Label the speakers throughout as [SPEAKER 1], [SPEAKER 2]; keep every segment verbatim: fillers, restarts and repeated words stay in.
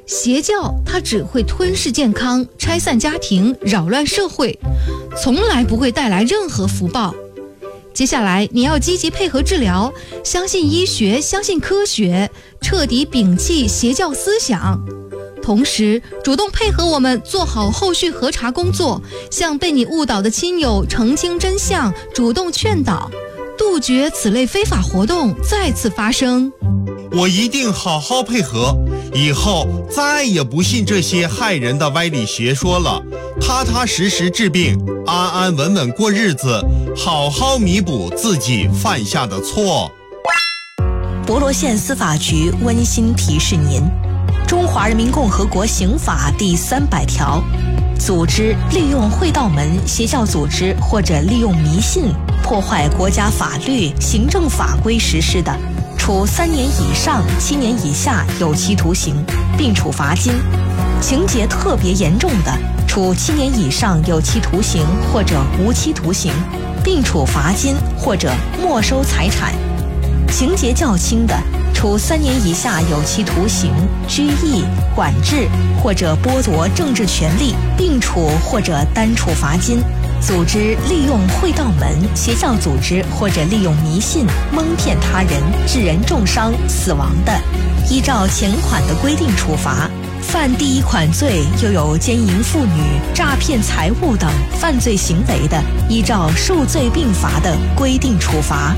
[SPEAKER 1] 邪教它只会吞噬健康，拆散家庭，扰乱社会，从来不会带来任何福报。接下来你要积极配合治疗，相信医学，相信科学，彻底摒弃邪教思想，同时主动配合我们做好后续核查工作，向被你误导的亲友澄清真相，主动劝导，杜绝此类非法活动再次发生。
[SPEAKER 2] 我一定好好配合，以后再也不信这些害人的歪理邪说了，踏踏实实治病，安安稳稳过日子，好好弥补自己犯下的错。
[SPEAKER 3] 博罗县司法局温馨提示您：中华人民共和国刑法第三百条，组织利用会道门、邪教组织或者利用迷信破坏国家法律、行政法规实施的，处三年以上七年以下有期徒刑，并处罚金；情节特别严重的，处七年以上有期徒刑或者无期徒刑，并处罚金或者没收财产；情节较轻的，处三年以下有期徒刑、拘役、管制或者剥夺政治权利，并处或者单处罚金。组织利用会道门、邪教组织或者利用迷信蒙骗他人，致人重伤、死亡的，依照前款的规定处罚；犯第一款罪又有奸淫妇女、诈骗财物等犯罪行为的，依照数罪并罚的规定处罚。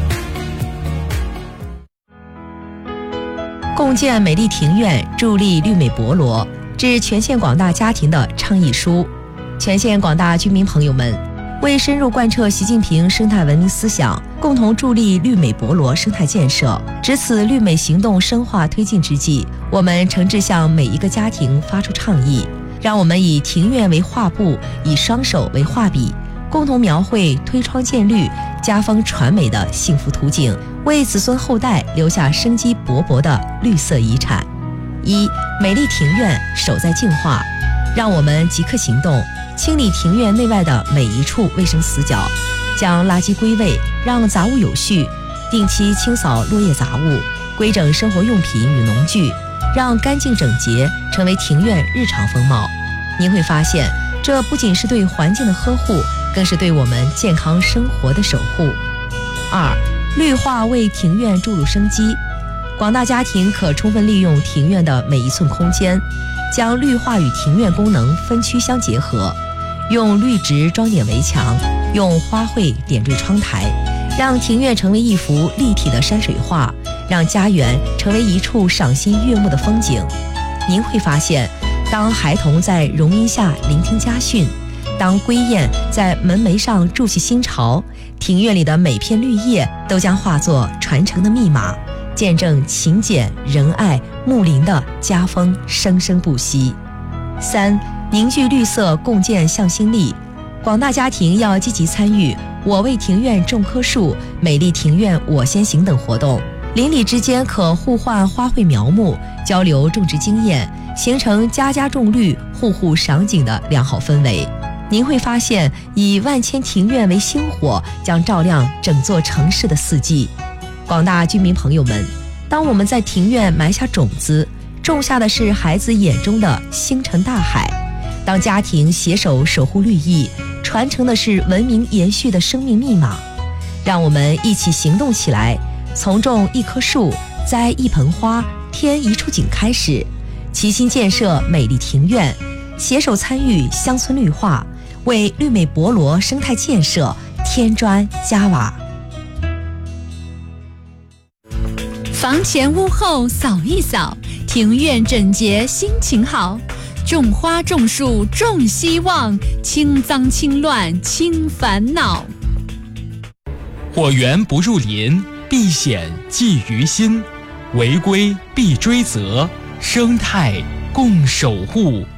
[SPEAKER 4] 共建美丽庭院，助力绿美博罗，致全县广大家庭的倡议书。全县广大居民朋友们，为深入贯彻习近平生态文明思想，共同助力绿美博罗生态建设，值此绿美行动深化推进之际，我们诚挚向每一个家庭发出倡议，让我们以庭院为画布，以双手为画笔，共同描绘推窗见绿、家风传美的幸福图景，为子孙后代留下生机勃勃的绿色遗产。一、美丽庭院，守在净化。让我们即刻行动，清理庭院内外的每一处卫生死角，将垃圾归位，让杂物有序，定期清扫落叶杂物，规整生活用品与农具，让干净整洁成为庭院日常风貌。您会发现，这不仅是对环境的呵护，更是对我们健康生活的守护。二、绿化为庭院注入生机。广大家庭可充分利用庭院的每一寸空间，将绿化与庭院功能分区相结合，用绿植装点围墙，用花卉点缀窗台，让庭院成为一幅立体的山水画，让家园成为一处赏心悦目的风景。您会发现，当孩童在榕荫下聆听家训，当归雁在门楣上筑起新巢，庭院里的每片绿叶都将化作传承的密码，见证勤俭仁爱睦邻的家风生生不息。三、凝聚绿色，共建向心力。广大家庭要积极参与我为庭院种棵树、美丽庭院我先行等活动，邻里之间可互换花卉苗木，交流种植经验，形成家家种绿、户户赏景的良好氛围。您会发现，以万千庭院为星火，将照亮整座城市的四季。广大居民朋友们，当我们在庭院埋下种子，种下的是孩子眼中的星辰大海；当家庭携手守护绿意，传承的是文明延续的生命密码。让我们一起行动起来，从种一棵树、栽一盆花、添一处景开始，齐心建设美丽庭院，携手参与乡村绿化，为绿美博罗生态建设添砖加瓦。
[SPEAKER 5] 房前屋后扫一扫，庭院整洁心情好。种花种树种希望，清脏清乱清烦恼。
[SPEAKER 6] 火源不入林，避险忌于心，违规必追责，生态共守护。